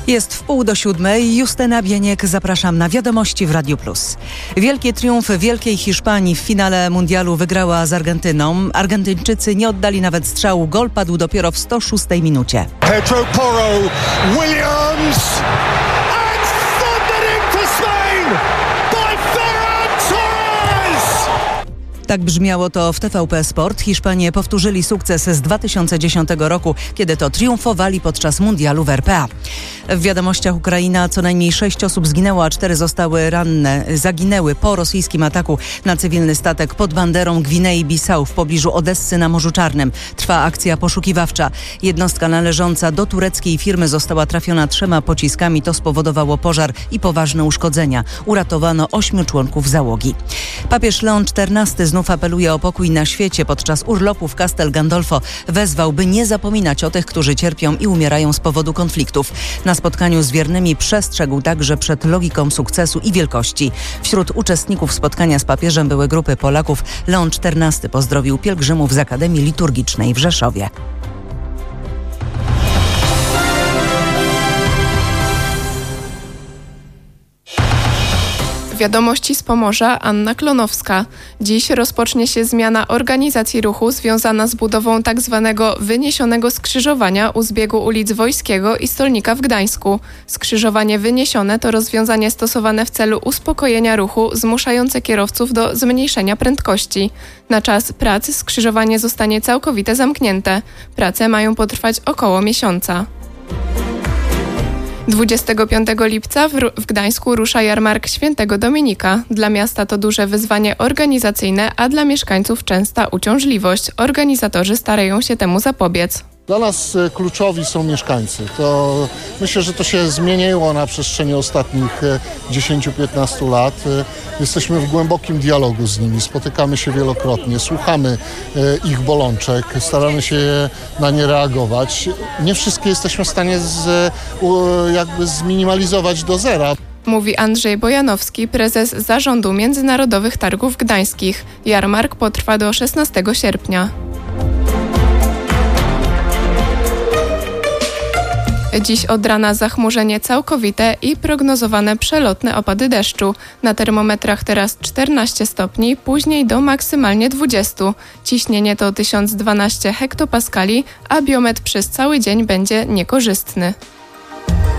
Jest 6:30. Justyna Bieniek, zapraszam na Wiadomości w Radiu Plus. Wielki triumf Wielkiej Hiszpanii w finale mundialu wygrała z Argentyną. Argentyńczycy nie oddali nawet strzału. Gol padł dopiero w 106 minucie. Pedro Porro, Williams and thundering to Spain by Ferran Torres! Tak brzmiało to w TVP Sport. Hiszpanie powtórzyli sukces z 2010 roku, kiedy to triumfowali podczas mundialu w RPA. W wiadomościach Ukraina co najmniej 6 osób zginęło, a 4 zostały ranne. Zaginęły po rosyjskim ataku na cywilny statek pod banderą Gwinei-Bissau w pobliżu Odessy na Morzu Czarnym. Trwa akcja poszukiwawcza. Jednostka należąca do tureckiej firmy została trafiona 3 pociskami. To spowodowało pożar i poważne uszkodzenia. Uratowano 8 członków załogi. Papież Leon XIV znów apeluje o pokój na świecie. Podczas urlopu w Castel Gandolfo wezwał, by nie zapominać o tych, którzy cierpią i umierają z powodu konfliktów. Na spotkaniu z wiernymi przestrzegł także przed logiką sukcesu i wielkości. Wśród uczestników spotkania z papieżem były grupy Polaków. Leon XIV pozdrowił pielgrzymów z Akademii Liturgicznej w Rzeszowie. Wiadomości z Pomorza, Anna Klonowska. Dziś rozpocznie się zmiana organizacji ruchu związana z budową tzw. wyniesionego skrzyżowania u zbiegu ulic Wojskiego i Stolnika w Gdańsku. Skrzyżowanie wyniesione to rozwiązanie stosowane w celu uspokojenia ruchu, zmuszające kierowców do zmniejszenia prędkości. Na czas prac skrzyżowanie zostanie całkowicie zamknięte. Prace mają potrwać około miesiąca. 25 lipca w Gdańsku rusza jarmark Świętego Dominika. Dla miasta to duże wyzwanie organizacyjne, a dla mieszkańców częsta uciążliwość. Organizatorzy starają się temu zapobiec. Dla nas kluczowi są mieszkańcy. Myślę, że to się zmieniło na przestrzeni ostatnich 10-15 lat. Jesteśmy w głębokim dialogu z nimi, spotykamy się wielokrotnie, słuchamy ich bolączek, staramy się na nie reagować. Nie wszystkie jesteśmy w stanie zminimalizować do zera. Mówi Andrzej Bojanowski, prezes Zarządu Międzynarodowych Targów Gdańskich. Jarmark potrwa do 16 sierpnia. Dziś od rana zachmurzenie całkowite i prognozowane przelotne opady deszczu. Na termometrach teraz 14 stopni, później do maksymalnie 20. Ciśnienie to 1012 hektopaskali, a biometr przez cały dzień będzie niekorzystny.